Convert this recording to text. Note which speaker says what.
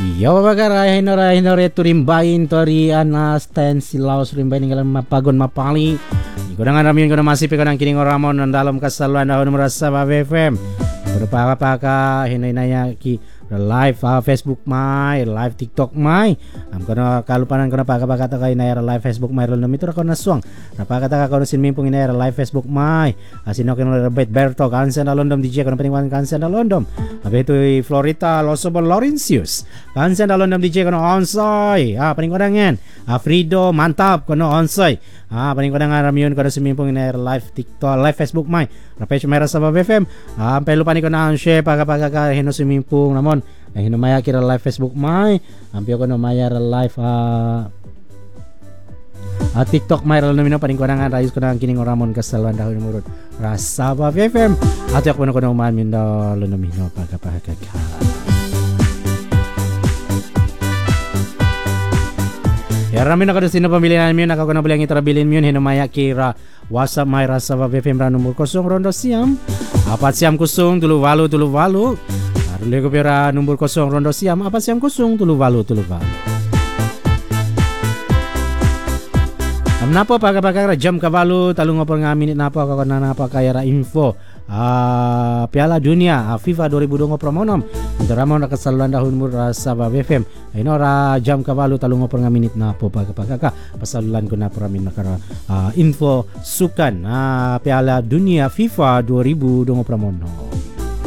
Speaker 1: Yo bagara hinora turimbain tori anas ten silaus rimbain ngalan mapagon mapali. Ikudangan ramin ko na masih ng kining oramon ng dalam kasaluan dahon merasa BFM. Berapa ka hinay ki live Facebook mai, live TikTok mai. Kono kalupanan kono pagkakata kay na live Facebook mai rol namito ko na suang. Napakata ka kono sinmimpong ina live Facebook mai. Asino kono Robert Berto kansen alondom DJ kono peningwan kansen alondom. Abeto Florita Losobo Laurentius. Kansen alondom DJ kono onsay. Peningwadangan. Frido mantap kono onsay. Peningwadangan ramion kono sinmimpong ina live TikTok, live Facebook mai. Rapes mera sa BFM. Ampay lupa ni kono ang share pagkakaka hino sinmimpong namon. Hinumaya kira live Facebook mai, ampio ko no maya live TikTok mai ralo nomino paling kurangan rayus ko nang kining oramon kasaluan dahon murut rasa ba FM ato ko no man mindo lo nomino pagkapagaka. Ya ramin ako sino pamilihan miyon ako na bilang itrabilin miyon hinumaya kira WhatsApp mai rasa ba FM ra nomor 0 rondo siam 4 siam kusung tulu walu Lego pera nombor 0 rondo siam apa siam kosong tulu walu. Amnapa pagkakara jam kabalu talung apa nga minit napa kakana napa kaya ra info Piala Dunia FIFA 2020 promonom Interamon na kasaluan dahon mo sa BFM ayno ra jam kabalu talung apa nga minit napa pagkakaka pasalulan ko na paramin nakara info sukan Piala Dunia FIFA 2020 promonom.